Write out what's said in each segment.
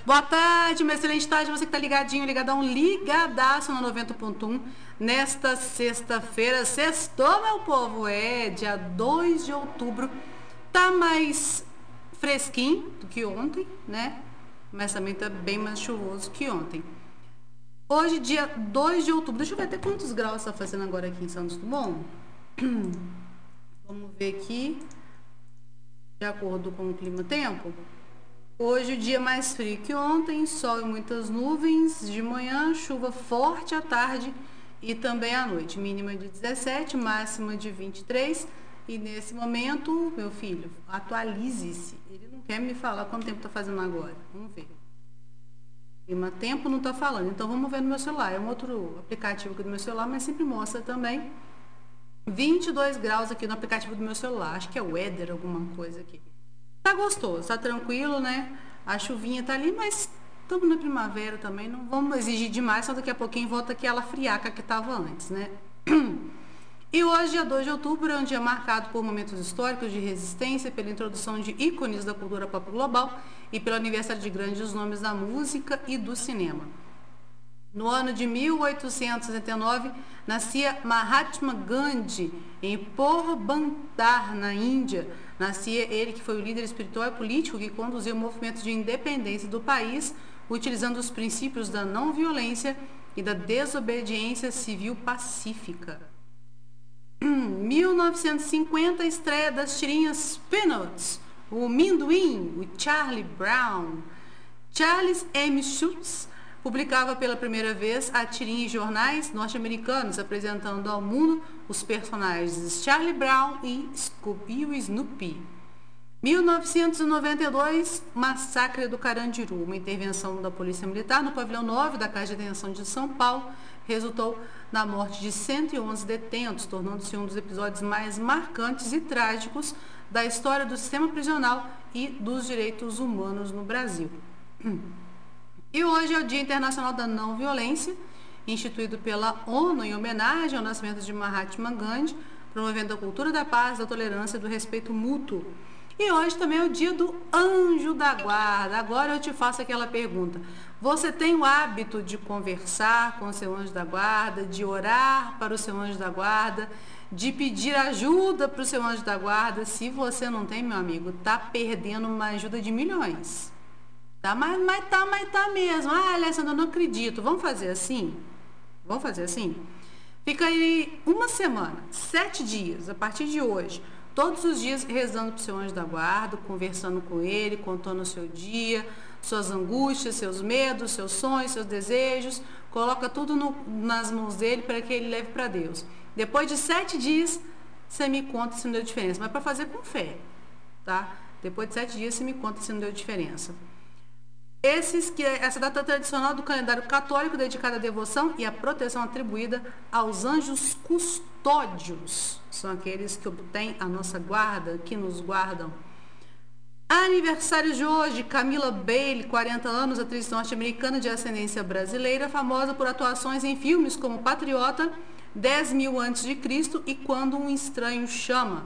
Boa tarde, uma excelente tarde, você que tá ligadinho, ligadão, ligadaço na 90.1. Nesta sexta-feira, sextou, meu povo, dia 2 de outubro. Tá mais fresquinho do que ontem, né? Mas também tá bem mais chuvoso que ontem. Hoje, dia 2 de outubro, deixa eu ver até quantos graus tá fazendo agora aqui em Santos Dumont. Vamos ver aqui, de acordo com o clima-tempo. Hoje o dia mais frio que ontem, sol e muitas nuvens de manhã, chuva forte à tarde e também à noite. Mínima de 17, máxima de 23. E nesse momento, meu filho, atualize-se. Ele não quer me falar quanto tempo está fazendo agora. Vamos ver. Clima tempo não está falando, então vamos ver no meu celular. É um outro aplicativo aqui do meu celular, mas sempre mostra também 22 graus aqui no aplicativo do meu celular. Acho que é Weather, alguma coisa aqui. Tá gostoso, tá tranquilo, né? A chuvinha tá ali, mas estamos na primavera também, não vamos exigir demais, só daqui a pouquinho volta aquela friaca que tava antes, né? E hoje, dia 2 de outubro, é um dia marcado por momentos históricos de resistência, pela introdução de ícones da cultura pop global e pelo aniversário de grandes nomes da música e do cinema. No ano de 1869, nascia Mahatma Gandhi, em Porbandar, na Índia. Nascia ele, que foi o líder espiritual e político que conduziu o movimento de independência do país, utilizando os princípios da não violência e da desobediência civil pacífica. 1950, estreia das tirinhas Peanuts, o Minduim, o Charlie Brown. Charles M. Schulz publicava pela primeira vez a tirinha em jornais norte-americanos, apresentando ao mundo os personagens Charlie Brown e Scooby e Snoopy. 1992, Massacre do Carandiru, uma intervenção da Polícia Militar no pavilhão 9 da Casa de Detenção de São Paulo, resultou na morte de 111 detentos, tornando-se um dos episódios mais marcantes e trágicos da história do sistema prisional e dos direitos humanos no Brasil. E hoje é o Dia Internacional da Não Violência, instituído pela ONU em homenagem ao nascimento de Mahatma Gandhi, promovendo a cultura da paz, da tolerância e do respeito mútuo. E hoje também é o dia do anjo da guarda. Agora eu te faço aquela pergunta. Você tem o hábito de conversar com o seu anjo da guarda, de orar para o seu anjo da guarda, de pedir ajuda para o seu anjo da guarda? Se você não tem, meu amigo, tá perdendo uma ajuda de milhões. Tá, mas tá mesmo. Ah, Alessandra, eu não acredito. Vamos fazer assim? Vamos fazer assim? Fica aí uma semana, 7 dias, a partir de hoje, todos os dias rezando para o seu anjo da guarda, conversando com ele, contando o seu dia, suas angústias, seus medos, seus sonhos, seus desejos. Coloca tudo nas mãos dele para que ele leve para Deus. Depois de 7 dias, você me conta se não deu diferença. Mas para fazer com fé, tá? Depois de 7 dias, você me conta se não deu diferença. Essa data tradicional do calendário católico dedicada à devoção e à proteção atribuída aos anjos custódios. São aqueles que obtêm a nossa guarda, que nos guardam. Aniversário de hoje, Camila Bailey, 40 anos, atriz norte-americana de ascendência brasileira, famosa por atuações em filmes como Patriota, 10.000 a.C. e Quando um Estranho Chama.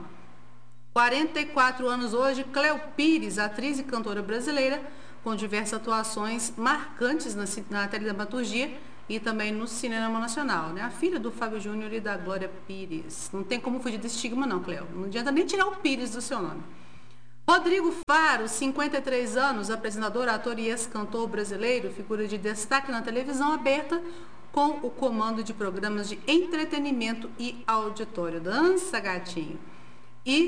44 anos hoje, Cleo Pires, atriz e cantora brasileira, com diversas atuações marcantes na teledramaturgia e também no cinema nacional, né? A filha do Fábio Júnior e da Glória Pires. Não tem como fugir desse estigma não, Cleo. Não adianta nem tirar o Pires do seu nome. Rodrigo Faro, 53 anos, apresentador, ator e ex-cantor brasileiro, figura de destaque na televisão aberta, com o comando de programas de entretenimento e auditório. Dança, gatinho. E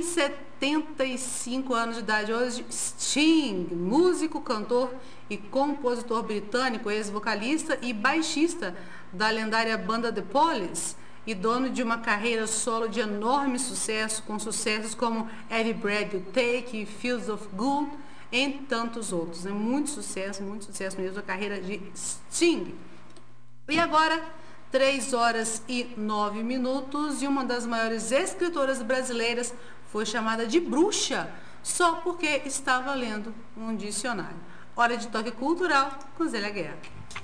75 anos de idade hoje, Sting, músico, cantor e compositor britânico, ex-vocalista e baixista da lendária banda The Police e dono de uma carreira solo de enorme sucesso, com sucessos como Every Breath You Take, Feels of Good, entre tantos outros. Né? Muito sucesso mesmo a carreira de Sting. E agora, 3 horas e 9 minutos, e uma das maiores escritoras brasileiras foi chamada de bruxa só porque estava lendo um dicionário. Hora de toque cultural com Zélia Guerra.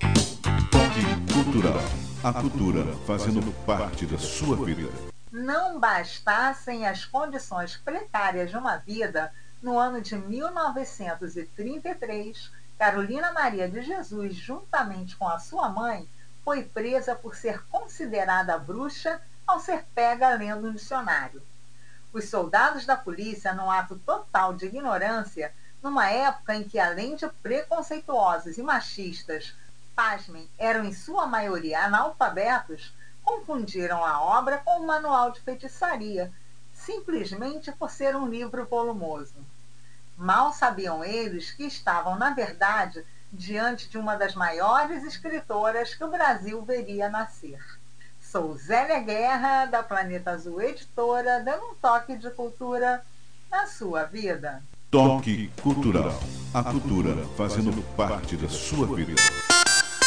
Toque cultural. A cultura fazendo parte da sua vida. Não bastassem as condições precárias de uma vida, no ano de 1933, Carolina Maria de Jesus, juntamente com a sua mãe, foi presa por ser considerada bruxa ao ser pega lendo um dicionário. Os soldados da polícia, num ato total de ignorância, numa época em que, além de preconceituosos e machistas, pasmem, eram em sua maioria analfabetos, confundiram a obra com um manual de feitiçaria, simplesmente por ser um livro volumoso. Mal sabiam eles que estavam, na verdade, diante de uma das maiores escritoras que o Brasil veria nascer. Sou Zélia Guerra, da Planeta Azul Editora, dando um toque de cultura na sua vida. Toque Cultural. A cultura fazendo parte da sua vida.